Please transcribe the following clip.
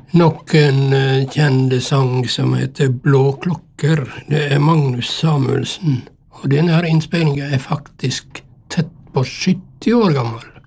Nok en kjent sang som heter Blå klokker. Det Magnus Samuelsen. Og denne her innspillingen faktisk tett på 70 år gammel.